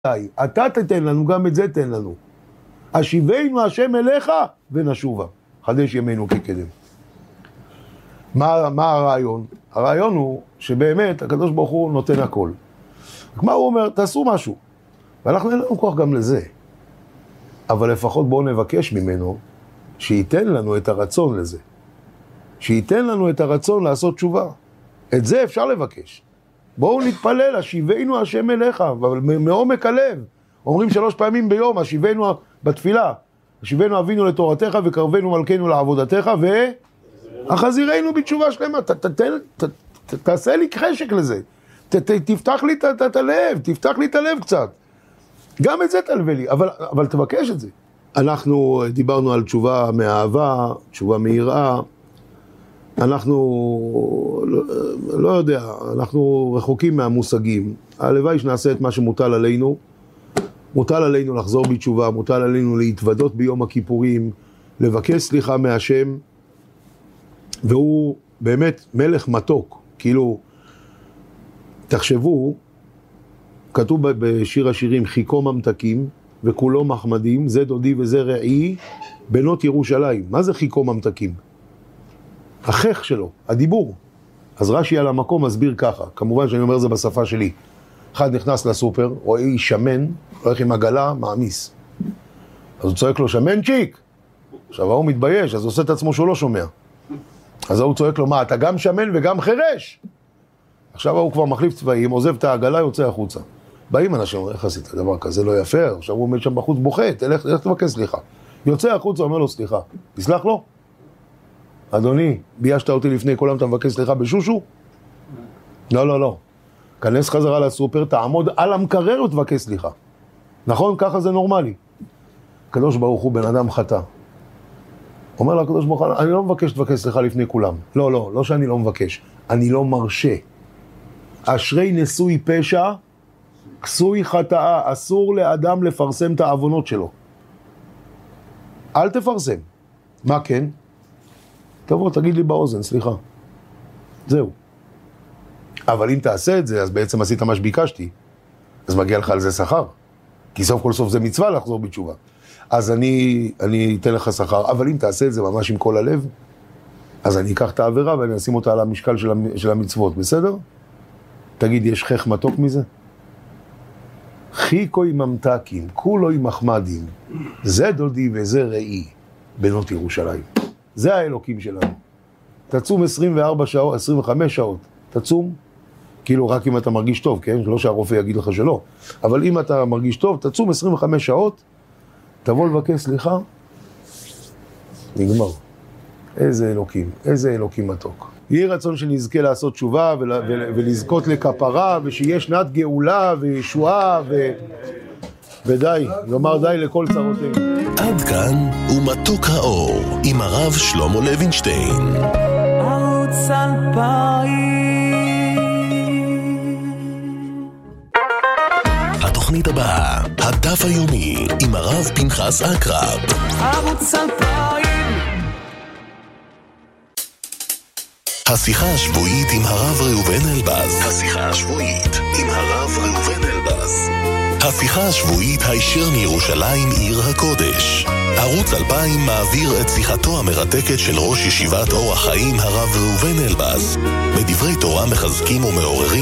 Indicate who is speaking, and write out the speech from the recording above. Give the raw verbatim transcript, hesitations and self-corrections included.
Speaker 1: אתה תתן לנו, גם את זה תן לנו. השיבנו השם אליך ונשובה. חדש ימינו כקדם. מה, מה הרעיון? הרעיון הוא שבאמת הקדוש ברוך הוא נותן הכל. כמו הוא אומר, תעשו משהו. ואנחנו אין לנו כוח גם לזה. אבל לפחות בואו נבקש ממנו שייתן לנו את הרצון לזה. שייתן לנו את הרצון לעשות תשובה. את זה אפשר לבקש. בואו נתפלל, השיבנו השם אליך, אבל מעומק הלב. אומרים שלוש פעמים ביום, השיבנו בתפילה. השיבנו אבינו לתורתך וקרבנו מלכנו לעבודתך, והחזירנו בתשובה שלמה. ת, ת, ת, ת, ת, תעשה לי חשק לזה. ת, ת, תפתח לי את, את הלב, תפתח לי את הלב קצת. גם את זה תלווה לי, אבל, אבל תבקש את זה. אנחנו דיברנו על תשובה מאהבה, תשובה מיראה. אנחנו, לא, לא יודע, אנחנו רחוקים מהמושגים. הלוואי שנעשה את מה שמוטל עלינו. מוטל עלינו לחזור בתשובה, מוטל עלינו להתוודות ביום הכיפורים, לבקש סליחה מהשם, והוא באמת מלך מתוק. כאילו, תחשבו, כתוב בשיר השירים, חיכו ממתקים וכולו מחמדים, זה דודי וזה רעי, בנות ירושלים. מה זה חיכו ממתקים? החך שלו, הדיבור. אז רש"י על המקום מסביר ככה, כמובן שאני אומר זה בשפה שלי. אחד נכנס לסופר, רואה איש שמן, הולך עם עגלה, מעמיס. אז הוא צועק לו, שמן צ'יק! עכשיו הוא מתבייש, אז הוא עושה את עצמו שהוא לא שומע. אז הוא צועק לו, מה, אתה גם שמן וגם חרש? עכשיו הוא כבר מחליף צבעים, עוזב את העגלה, יוצא החוצה. באים אנשים, איך עשית דבר כזה לא יפה? עכשיו הוא עומד שם בחוץ בוכה, תלך, תלך תבקש סליחה. יוצא החוצה, אומר לו סליחה. תסלח לו? אדוני, ביישת אותי לפני כולם, אתה מבקש סליחה בשושו? לא, לא, לא. כנס חזרה לסופר, תעמוד על המקרר ותבקש סליחה. נכון? ככה זה נורמלי. הקדוש ברוך הוא בן אדם חטא. אומר לו הקדוש ברוך הוא, אני לא מבקש לבקש סליחה לפני כולם. לא, לא, לא שאני לא מבקש. אני לא מרשה. אשרי נשוי פשע, כסוי חטאה. אסור לאדם לפרסם את העוונות שלו. אל תפרסם. מה כן? תבוא, תגיד לי באוזן, סליחה. זהו. אבל אם תעשה את זה, אז בעצם עשית מה שביקשתי. אז מגיע לך על זה שכר. כי סוף כל סוף זה מצווה לחזור בתשובה. אז אני, אני אתן לך שכר. אבל אם תעשה את זה ממש עם כל הלב, אז אני אקח את העבירה ואני אשים אותה על המשקל של, של המצוות. בסדר? תגיד, יש חך מתוק מזה? חיקוי ממתקים, כולוי מחמדים. זה דודי וזה ראי, בנות ירושלים. זה האלוקים שלנו. תצום עשרים וארבע שעות, עשרים וחמש שעות. תצום, כאילו רק אם אתה מרגיש טוב, כן? לא שהרופא יגיד לך שלא. אבל אם אתה מרגיש טוב, תצום עשרים וחמש שעות, תבוא לבקש סליחה, נגמר. איזה אלוקים, איזה אלוקים מתוק. יהי רצון שנזכה לעשות תשובה ול, ול, ולזכות לכפרה, ושיהיה שנת גאולה וישועה ו... ודי, לומר די לכל צרותינו.
Speaker 2: עד כאן ומתוק האור עם הרב שלמה לוינשטיין.
Speaker 3: ערוץ אלפיים.
Speaker 2: התוכנית הבאה, הדף היומי עם הרב פנחס אקרב.
Speaker 3: ערוץ אלפיים.
Speaker 2: השיחה השבועית עם הרב ראובן אלבז. השיחה השבועית עם הרב ראובן אלבז. השיחה השבועית הישר מירושלים עיר הקודש. ערוץ אלפיים מעביר את שיחתו המרתקת של ראש ישיבת אור החיים הרב ראובן אלבז. בדברי תורה מחזקים ומעוררים